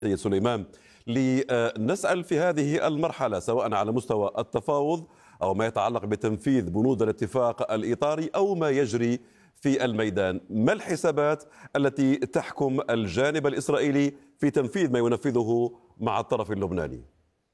سيد سليمان، لنسأل في هذه المرحلة سواء على مستوى التفاوض أو ما يتعلق بتنفيذ بنود الاتفاق الإطاري أو ما يجري في الميدان، ما الحسابات التي تحكم الجانب الإسرائيلي في تنفيذ ما ينفذه مع الطرف اللبناني؟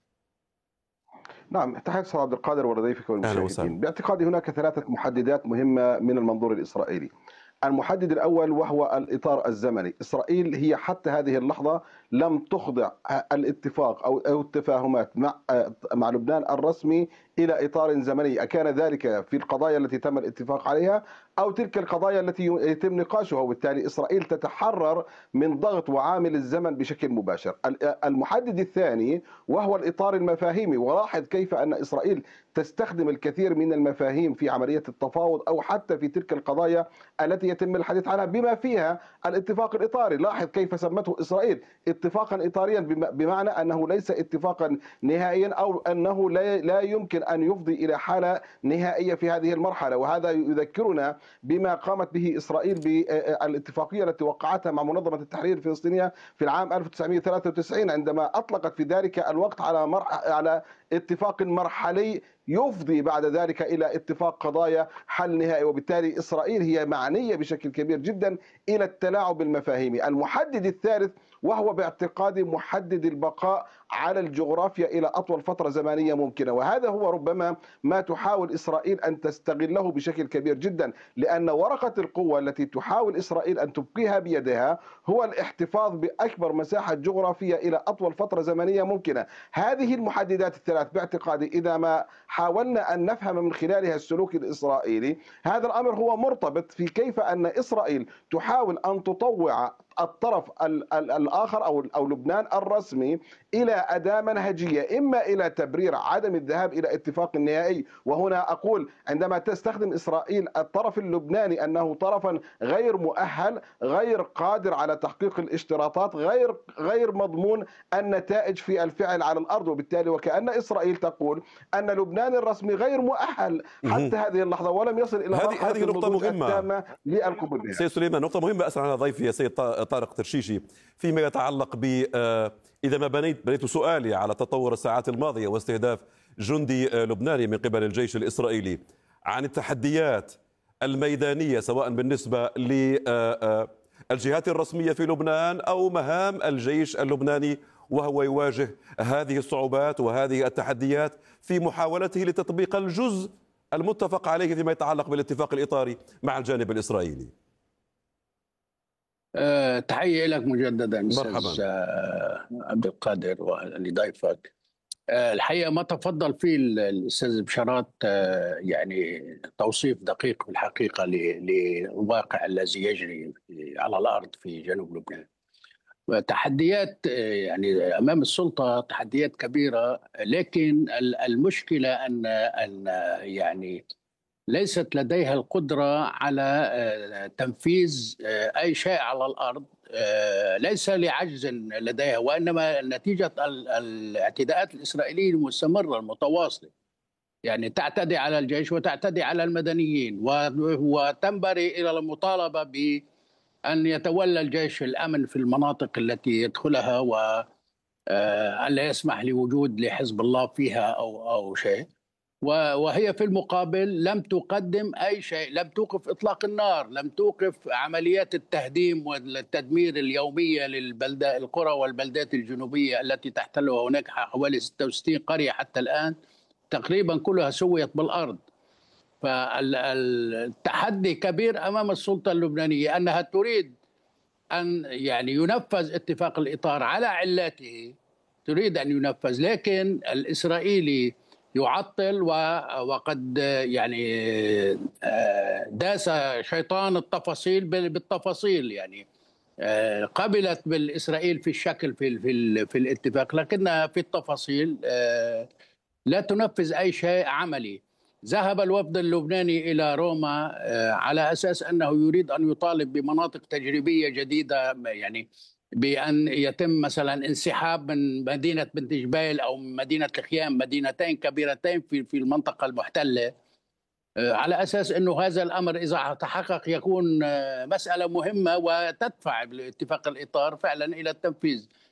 نعم، تحية أستاذ عبد القادر ولضيفك أهلا وسهلا. والمشاهدين. باعتقادي هناك ثلاثة محددات مهمة من المنظور الإسرائيلي. المحدد الأول وهو الإطار الزمني. إسرائيل هي حتى هذه اللحظة لم تخضع الاتفاق أو التفاهمات مع لبنان الرسمي إلى إطار زمني، أكان ذلك في القضايا التي تم الاتفاق عليها أو تلك القضايا التي يتم نقاشها، وبالتالي إسرائيل تتحرر من ضغط وعامل الزمن بشكل مباشر. المحدد الثاني وهو الإطار المفاهيمي، ولاحظ كيف أن إسرائيل تستخدم الكثير من المفاهيم في عملية التفاوض أو حتى في تلك القضايا التي يتم الحديث عنها بما فيها الاتفاق الإطاري. لاحظ كيف سمته إسرائيل اتفاقا إطاريا، بمعنى أنه ليس اتفاقا نهائيا أو أنه لا يمكن أن يفضي إلى حالة نهائية في هذه المرحلة. وهذا يذكرنا بما قامت به إسرائيل بالاتفاقية التي وقعتها مع منظمة التحرير الفلسطينية في العام 1993، عندما أطلقت في ذلك الوقت على اتفاق مرحلي يفضي بعد ذلك إلى اتفاق قضايا حل نهائي. وبالتالي إسرائيل هي معنية بشكل كبير جدا إلى التلاعب بالمفاهيم. المحدد الثالث وهو باعتقادي محدد البقاء على الجغرافيا إلى أطول فترة زمنية ممكنة، وهذا هو ربما ما تحاول إسرائيل أن تستغله بشكل كبير جدا، لأن ورقة القوة التي تحاول إسرائيل أن تبقيها بيدها هو الاحتفاظ بأكبر مساحة جغرافية إلى أطول فترة زمنية ممكنة. هذه المحددات الثلاث باعتقادي إذا ما حاولنا أن نفهم من خلالها السلوك الإسرائيلي، هذا الأمر هو مرتبط في كيف أن إسرائيل تحاول أن تطوع الطرف الآخر أو لبنان الرسمي إلى أداة منهجية، إما إلى تبرير عدم الذهاب إلى اتفاق نهائي. وهنا أقول عندما تستخدم إسرائيل الطرف اللبناني أنه طرفا غير مؤهل، غير قادر على تحقيق الاشتراطات، غير مضمون النتائج في الفعل على الأرض، وبالتالي وكأن إسرائيل تقول أن لبنان الرسمي غير مؤهل حتى هذه اللحظة ولم يصل إلى هذه نقطة مهمة التامة للقبول بها. سيد سليمان، نقطة مهمة أسأل عنها ضيفي يا سيد طارق ترشيشي فيما يتعلق ب إذا ما بنيت سؤالي على تطور الساعات الماضية واستهداف جندي لبناني من قبل الجيش الإسرائيلي، عن التحديات الميدانية سواء بالنسبة للجهات الرسمية في لبنان أو مهام الجيش اللبناني وهو يواجه هذه الصعوبات وهذه التحديات في محاولته لتطبيق الجزء المتفق عليه فيما يتعلق بالاتفاق الإطاري مع الجانب الإسرائيلي. تحية لك مجددا مرحبا أستاذ عبد القادر ولضيفك. الحقيقة ما تفضل فيه الأستاذ بشارات يعني توصيف دقيق بالحقيقة للواقع الذي يجري على الأرض في جنوب لبنان. تحديات يعني أمام السلطة تحديات كبيرة، لكن المشكلة أن يعني ليست لديها القدرة على تنفيذ أي شيء على الأرض، ليس لعجز لديها، وإنما نتيجة الاعتداءات الإسرائيلية المستمرة المتواصلة. يعني تعتدي على الجيش وتعتدي على المدنيين وتنبري إلى المطالبة بأن يتولى الجيش الأمن في المناطق التي يدخلها وألا يسمح لوجود لحزب الله فيها أو شيء. وهي في المقابل لم تقدم أي شيء، لم توقف إطلاق النار، لم توقف عمليات التهديم والتدمير اليومية القرى والبلدات الجنوبية التي تحتلها هناك حوالي 66 قرية حتى الآن، تقريبا كلها سويت بالأرض. فالتحدي كبير أمام السلطة اللبنانية أنها تريد أن يعني ينفذ اتفاق الإطار على علاته، تريد أن ينفذ، لكن الإسرائيلي يعطل وقد يعني داس شيطان التفاصيل بالتفاصيل. يعني قبلت بالإسرائيل في الشكل في الاتفاق، لكنها في التفاصيل لا تنفذ أي شيء عملي. ذهب الوفد اللبناني إلى روما على أساس أنه يريد أن يطالب بمناطق تجريبية جديدة، يعني بأن يتم مثلا انسحاب من مدينة بنت جبيل أو مدينة الخيام، مدينتين كبيرتين في المنطقة المحتلة، على أساس أنه هذا الأمر إذا تحقق يكون مسألة مهمة وتدفع بالاتفاق الإطار فعلا إلى التنفيذ.